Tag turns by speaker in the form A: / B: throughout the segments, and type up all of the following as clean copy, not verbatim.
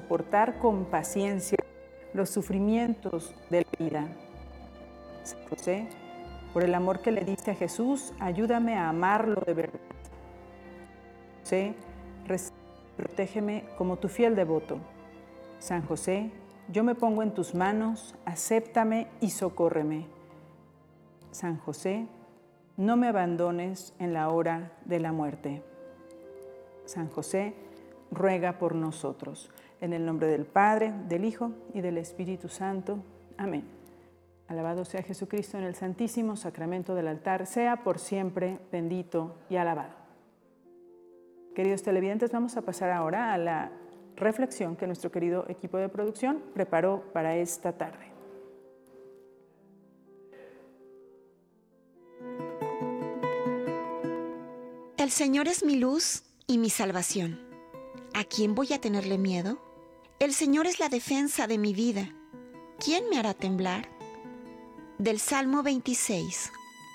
A: soportar con paciencia los sufrimientos de la vida. San José, por el amor que le diste a Jesús, ayúdame a amarlo de verdad. José, protégeme como tu fiel devoto. San José, yo me pongo en tus manos, acéptame y socórreme. San José, no me abandones en la hora de la muerte. San José, ruega por nosotros. En el nombre del Padre, del Hijo y del Espíritu Santo. Amén. Alabado sea Jesucristo en el santísimo sacramento del altar, sea por siempre bendito y alabado. Queridos televidentes, vamos a pasar ahora a la reflexión que nuestro querido equipo de producción preparó para esta tarde.
B: El Señor es mi luz y mi salvación. ¿A quién voy a tenerle miedo? El Señor es la defensa de mi vida. ¿Quién me hará temblar? Del Salmo 26.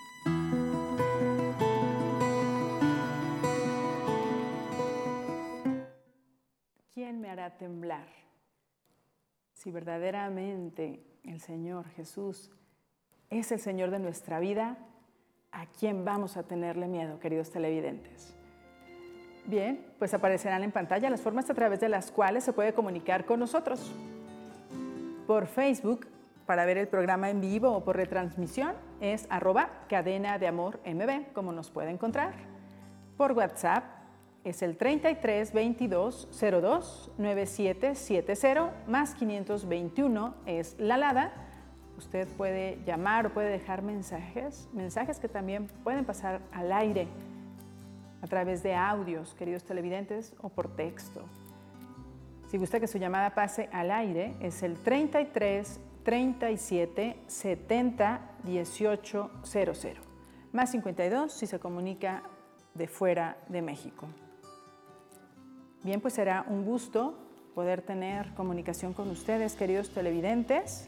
A: ¿Quién me hará temblar? Si verdaderamente el Señor Jesús es el Señor de nuestra vida, ¿a quién vamos a tenerle miedo, queridos televidentes? Bien, pues aparecerán en pantalla las formas a través de las cuales se puede comunicar con nosotros. Por Facebook, para ver el programa en vivo o por retransmisión, es @cadenadeamormb, como nos puede encontrar. Por WhatsApp, es el 33 22 02 9770 más 521 es la alada. Usted puede llamar o puede dejar mensajes que también pueden pasar al aire a través de audios, queridos televidentes, o por texto. Si gusta que su llamada pase al aire, es el 33 37 70 18 00 más 52 si se comunica de fuera de México. Bien, pues será un gusto poder tener comunicación con ustedes, queridos televidentes.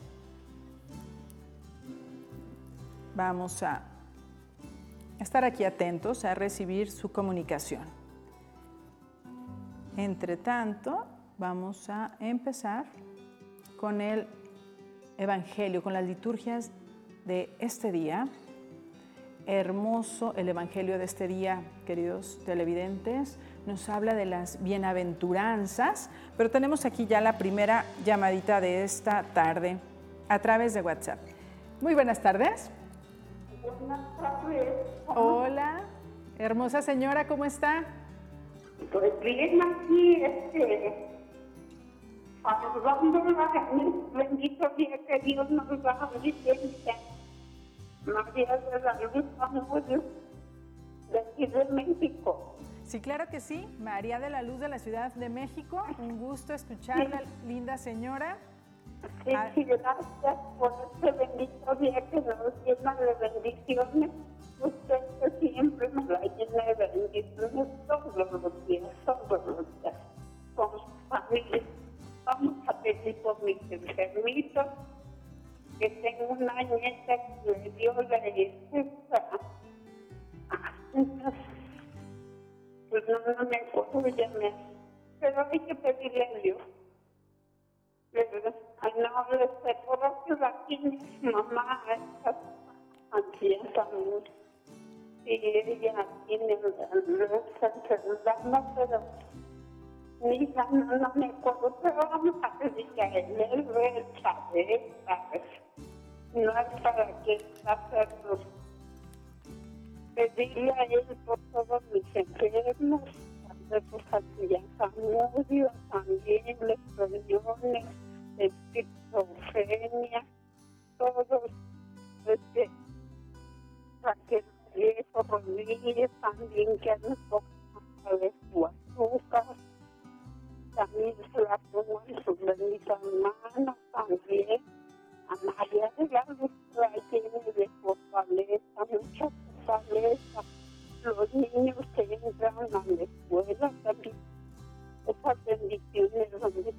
A: Vamos a estar aquí atentos a recibir su comunicación. Entre tanto, vamos a empezar con el Evangelio, con las liturgias de este día. Hermoso el Evangelio de este día, queridos televidentes. Nos habla de las bienaventuranzas, pero tenemos aquí ya la primera llamadita de esta tarde a través de WhatsApp. Muy buenas tardes.
C: Buenas tardes.
A: Hola, hermosa señora, ¿cómo está?
C: Pues bien, aquí, saludándola en el bendito día que Dios nos da a Vicente. María de la Luz Zamudio, de aquí de México.
A: Sí, claro que sí. María de la Luz de la Ciudad de México. Un gusto escucharla, linda señora.
C: Sí, gracias por este bendito día que nos llena de bendiciones. Usted que siempre nos la llena de bendiciones todos los días. Con su familia. Vamos a pedir por mis enfermitos, que tengo una nieta que me dio la pues no me acuerdo ya pero hay que pedirle a Dios. No les recuerdo que aquí mi mamá está anciana también. Y ella tiene mucha enfermedad, no, pero mi hija no me acuerdo, pero vamos a pedirle a él ve el saber, ¿sabes? No es para que hacerlo. Pedirle a él por todos mis enfermos, por Santillán Zamudio, también los riñones, esquizofrenia, todos, Raquel Viejo Rodríguez, también que han poco de su azúcar, también se la pongo en sus benditas manos, también a María de la Luz la llene de fortaleza, mucha fortaleza, los niños que entran a la escuela también, esas bendiciones donde